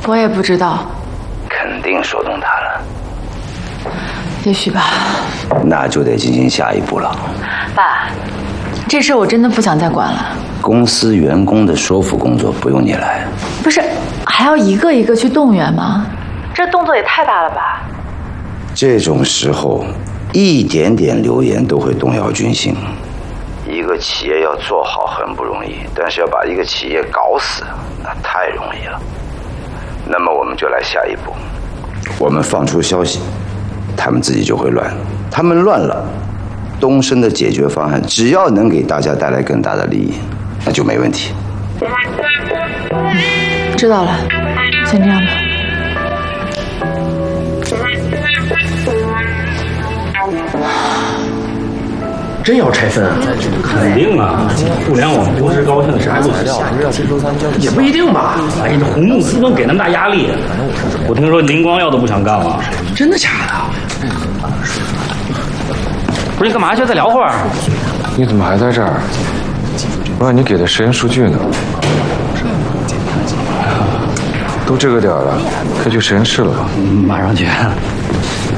我也不知道。 肯定说动他了。 也许吧。 那就得进行下一步了。 爸，这事我真的不想再管了。 公司员工的说服工作不用你来。 不是，还要一个一个去动员吗？这动作也太大了吧！ 这种时候，一点点流言都会动摇军心。一个企业要做好很不容易，但是要把一个企业搞死，那太容易了。那么我们就来下一步，我们放出消息，他们自己就会乱。他们乱了，东升的解决方案只要能给大家带来更大的利益，那就没问题。 知道了，先这样吧。 真要拆分啊？ 肯定啊！互联网同时高兴，啥不行？ 也不一定吧。 哎，这红木资本给那么大压力，我听说林光耀都不想干了。 真的假的？ 不是你干嘛去？再聊会儿。 你怎么还在这儿？我让你给的实验数据呢。都这个点了，该去实验室了吧？ 马上去。